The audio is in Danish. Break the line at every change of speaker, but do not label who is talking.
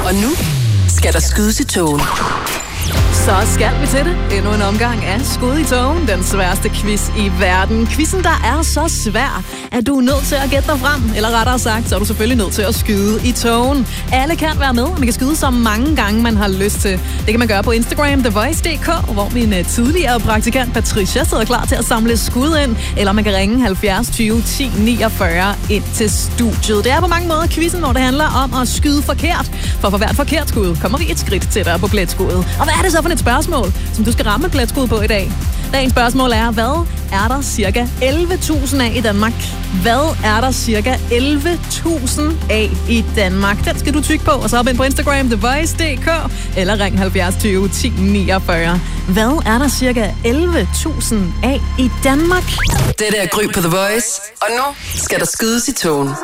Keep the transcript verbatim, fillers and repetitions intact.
Og nu skal der skydes i togen.
Så skal vi til det. Endnu en omgang af Skud i togen, den sværeste quiz i verden. Quizzen, der er så svær, at du er nødt til at gætte dig frem. Eller rettere sagt, så er du selvfølgelig nødt til at skyde i togen. Alle kan være med. Man kan skyde så mange gange, man har lyst til. Det kan man gøre på Instagram, The Voice punktum d k, hvor min tidligere praktikant Patricia sidder klar til at samle skud ind. Eller man kan ringe halvfjerds tyve ti niogfyrre ind til studiet. Det er på mange måder quizzen, hvor det handler om at skyde forkert. For for hvert forkert skud kommer vi et skridt tættere på pletskuddet. Og hvad er det så for et spørgsmål, som du skal ramme pletskud på i dag? Dagens spørgsmål er, hvad er der cirka elleve tusind af i Danmark? Hvad er der cirka elleve tusind af i Danmark? Den skal du tykke på, og så op ind på Instagram, The Voice punktum d k, eller ring halvfjerds tyve ti niogfyrre. Hvad er der cirka elleve tusind af i Danmark?
Det der Gry på The Voice, og nu skal der skydes i togen.